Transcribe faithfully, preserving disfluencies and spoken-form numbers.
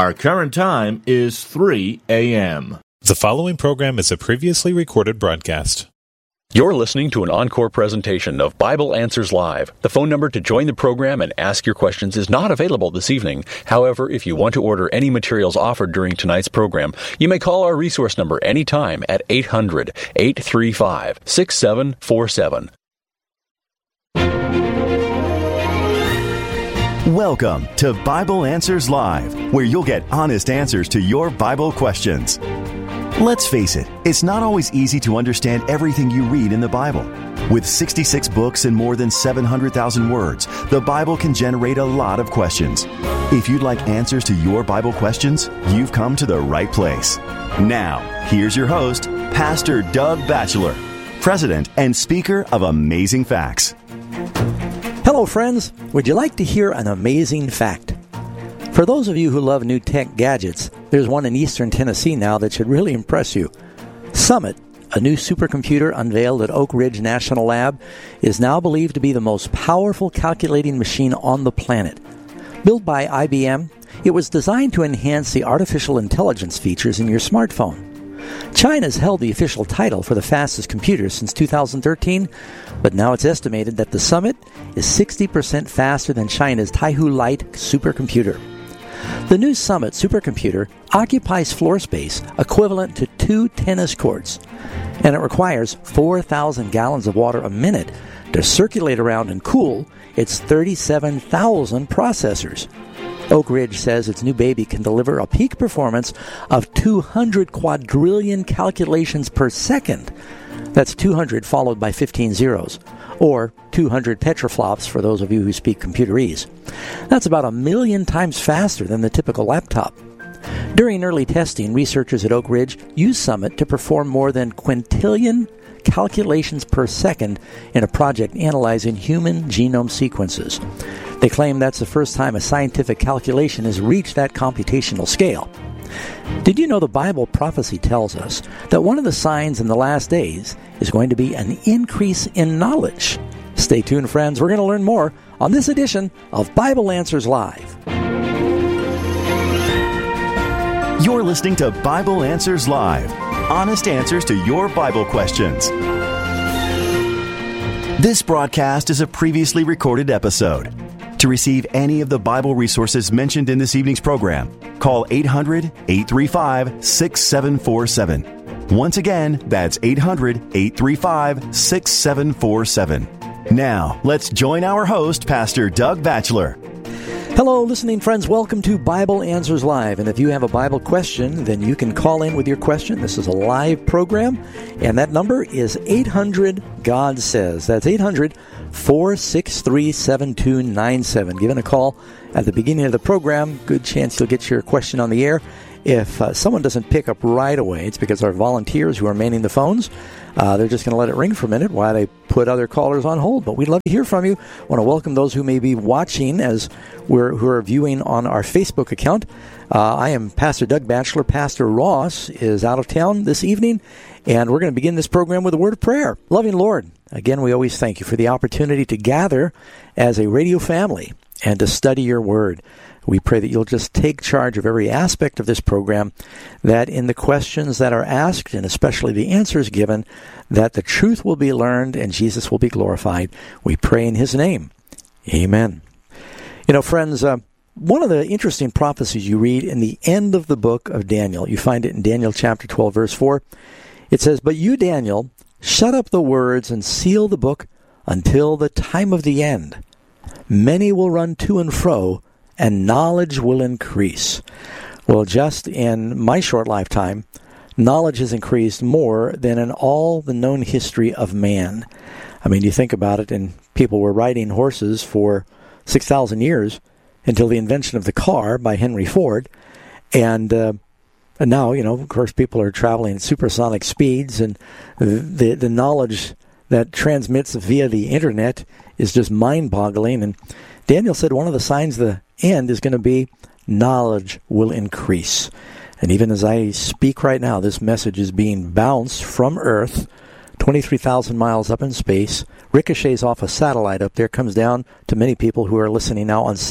Our current time is three a.m. The following program is a previously recorded broadcast. You're listening to an encore presentation of Bible Answers Live. The phone number to join the program and ask your questions is not available this evening. However, if you want to order any materials offered during tonight's program, you may call our resource number anytime at eight hundred, eight three five, six seven four seven. Welcome to Bible Answers Live, where you'll get honest answers to your Bible questions. Let's face it, it's not always easy to understand everything you read in the Bible. With sixty-six books and more than seven hundred thousand words, the Bible can generate a lot of questions. If you'd like answers to your Bible questions, you've come to the right place. Now, here's your host, Pastor Doug Batchelor, President and Speaker of Amazing Facts. Hello, friends. Would you like to hear an amazing fact? For those of you who love new tech gadgets, there's one in eastern Tennessee now that should really impress you. Summit, a new supercomputer unveiled at Oak Ridge National Lab, is now believed to be the most powerful calculating machine on the planet. Built by I B M, it was designed to enhance the artificial intelligence features in your smartphone. China's held the official title for the fastest computer since two thousand thirteen, but now it's estimated that the Summit is sixty percent faster than China's Taihu Lite supercomputer. The new Summit supercomputer occupies floor space equivalent to two tennis courts, and it requires four thousand gallons of water a minute to circulate around and cool its thirty-seven thousand processors. Oak Ridge says its new baby can deliver a peak performance of two hundred quadrillion calculations per second. That's two hundred followed by fifteen zeros, or two hundred petaflops for those of you who speak computerese. That's about a million times faster than the typical laptop. During early testing, researchers at Oak Ridge used Summit to perform more than quintillion calculations per second in a project analyzing human genome sequences. They claim that's the first time a scientific calculation has reached that computational scale. Did you know the Bible prophecy tells us that one of the signs in the last days is going to be an increase in knowledge? Stay tuned, friends. We're going to learn more on this edition of Bible Answers Live. You're listening to Bible Answers Live, honest answers to your Bible questions. This broadcast is a previously recorded episode. To receive any of the Bible resources mentioned in this evening's program, call eight hundred, eight three five, six seven four seven. Once again, that's eight hundred, eight three five, six seven four seven. Now, let's join our host, Pastor Doug Batchelor. Hello, listening friends. Welcome to Bible Answers Live. And if you have a Bible question, then you can call in with your question. This is a live program, and that number is eight hundred, God Says. That's eight hundred, four six three, seven two nine seven. Give it a call at the beginning of the program. Good chance you'll get your question on the air. If uh, someone doesn't pick up right away, it's because our volunteers who are manning the phones, uh, they're just going to let it ring for a minute while they put other callers on hold. But we'd love to hear from you. I want to welcome those who may be watching as we're who are viewing on our Facebook account. Uh, I am Pastor Doug Batchelor. Pastor Ross is out of town this evening, and we're going to begin this program with a word of prayer. Loving Lord, again, we always thank you for the opportunity to gather as a radio family and to study your word. We pray that you'll just take charge of every aspect of this program, that in the questions that are asked, and especially the answers given, that the truth will be learned and Jesus will be glorified. We pray in his name. Amen. You know, friends, uh, one of the interesting prophecies you read in the end of the book of Daniel, you find it in Daniel chapter twelve, verse four. It says, "But you, Daniel, shut up the words and seal the book until the time of the end. Many will run to and fro, and knowledge will increase." Well, just in my short lifetime, knowledge has increased more than in all the known history of man. I mean, you think about it, and people were riding horses for six thousand years until the invention of the car by Henry Ford. And, uh, and now, you know, of course, people are traveling at supersonic speeds, and the, the knowledge that transmits via the internet is just mind-boggling. And Daniel said one of the signs of the end is going to be knowledge will increase. And even as I speak right now, this message is being bounced from Earth, twenty-three thousand miles up in space, ricochets off a satellite up there, comes down to many people who are listening now on